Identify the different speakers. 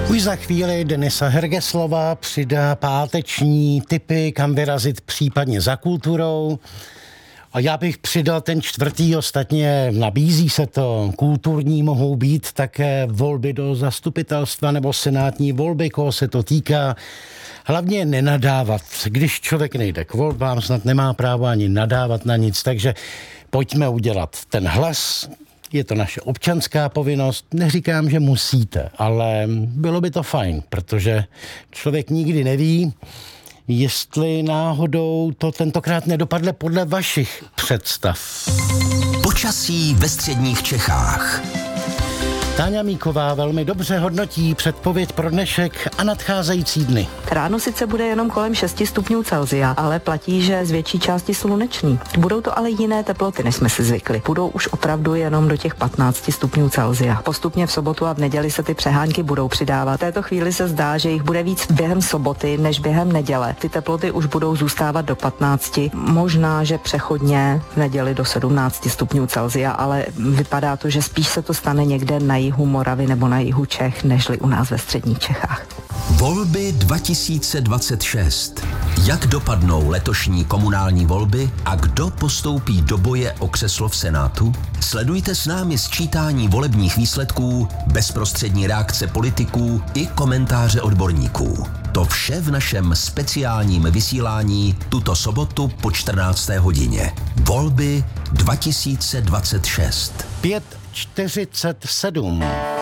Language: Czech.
Speaker 1: Už za chvíli Denisa Hergeslova přidá páteční tipy, kam vyrazit případně za kulturou. A já bych přidal ten čtvrtý, ostatně nabízí se to. Kulturní mohou být také volby do zastupitelstva nebo senátní volby, koho se to týká. Hlavně nenadávat. Když člověk nejde k volbám, snad nemá právo ani nadávat na nic, takže pojďme udělat ten hlas. Je to naše občanská povinnost. Neříkám, že musíte, ale bylo by to fajn, protože člověk nikdy neví, jestli náhodou to tentokrát nedopadne podle vašich představ.
Speaker 2: Počasí ve středních Čechách.
Speaker 1: Táňa Míková velmi dobře hodnotí předpověď pro dnešek a nadcházející dny.
Speaker 3: Ráno sice bude jenom kolem 6 stupňů Celsia, ale platí, že z větší části slunečný. Budou to ale jiné teploty, než jsme si zvykli. Budou už opravdu jenom do těch 15 stupňů Celsia. Postupně v sobotu a v neděli se ty přehánky budou přidávat. V této chvíli se zdá, že jich bude víc během soboty než během neděle. Ty teploty už budou zůstávat do 15, možná, že přechodně v neděli do 17 stupňů Celsia, ale vypadá to, že spíš se to stane někde na jihu Moravy nebo na jihu Čech, nežli u nás ve středních Čechách.
Speaker 2: Volby 2026. Jak dopadnou letošní komunální volby a kdo postoupí do boje o křeslo v Senátu? Sledujte s námi sčítání volebních výsledků, bezprostřední reakce politiků i komentáře odborníků. To vše v našem speciálním vysílání tuto sobotu po 14. hodině. Volby 2026.
Speaker 1: 5:47.